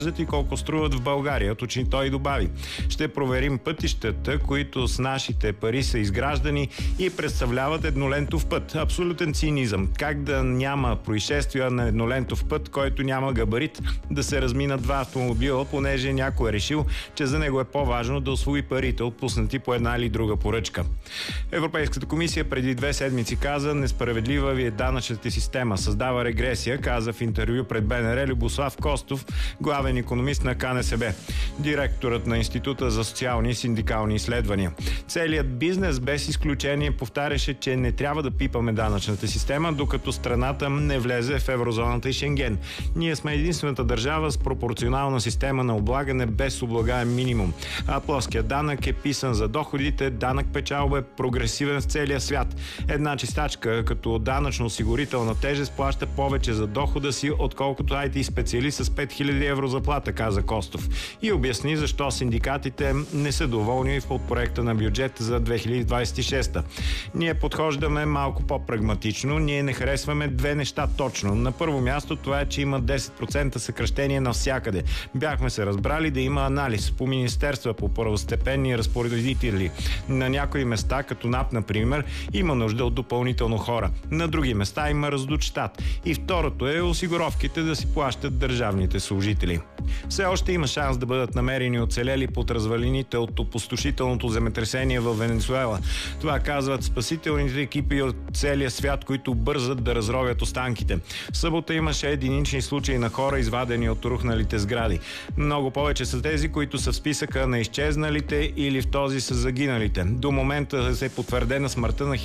и колко струват в България, уточни той и добави. Ще проверим пътищата, които с нашите пари са изграждани и представляват еднолентов път. Абсолютен цинизъм. Как да няма происшествия на еднолентов път, който няма габарит, да се разминат два автомобила, понеже някой е решил, че за него е по-важно да усвои парите, отпуснати по една или друга поръчка. Европейската комисия преди 2 седмици каза: несправедлива ви е данъчната система, създава регресия, каза в интервю пред БНР Любослав Костов, главен икономист на КНСБ, директорът на Института за социални и синдикални изследвания. Целият бизнес без изключение повтаряше, че не трябва да пипаме данъчната система, докато страната не влезе в еврозоната и Шенген. Ние сме единствената държава с пропорционална система на облагане без облагаем минимум. А плоският данък е писан за доходите, данък печалба е прогресивен в целия свят. Една чистачка като данъчно-осигурителна тежест плаща повече за дохода си, отколкото IT специалист с 5000 евро заплата, каза Костов. И обясни защо синдикатите не са доволни от проекта на бюджет за 2026. Ние подхождаме малко по-прагматично. Ние не харесваме две неща точно. На първо място това е, че има 10% съкращение навсякъде. Бяхме се разбрали да има анализ по министерства, по първостепенни разпоредители. На някои места, като НАП, например, има нужда от допълнително хора. На други места има раздут щат. И второто е осигуровките да си плащат държавните служители. Все още има шанс да бъдат намерени оцелели под развалините от опустошителното земетресение в Венецуела. Това казват спасителните екипи от целия свят, които бързат да разровят останките. В събота имаше единични случаи на хора, извадени от рухналите сгради. Много повече са тези, които са в списъка на изчезналите или в този са загиналите. До момента се е потвърдена смъртта на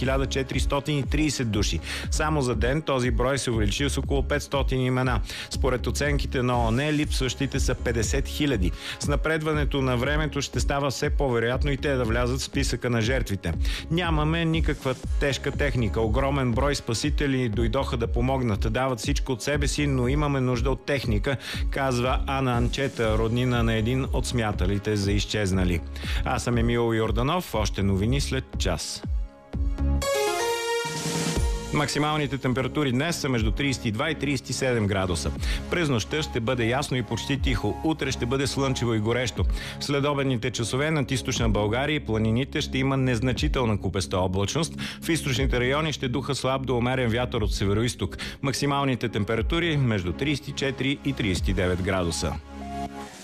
1430 души. Само за ден този брой се увеличи с около 500 имена. Според оценките на ООН, липсващите са 50 000. С напредването на времето ще става все по-вероятно и те да влязат в списъка на жертвите. Нямаме никаква тежка техника. Огромен брой спасители дойдоха да помогнат. Дават всичко от себе си, но имаме нужда от техника, казва Ана Анчета, роднина на един от смяталите за изчезнали. Аз съм Емил Йорданов. Още новини след час. Максималните температури днес са между 32 и 37 градуса. През нощта ще бъде ясно и почти тихо. Утре ще бъде слънчево и горещо. В следобедните часове над източна България и планините ще има незначителна купеста облачност. В източните райони ще духа слаб до умерен вятър от североизток. Максималните температури между 34 и 39 градуса.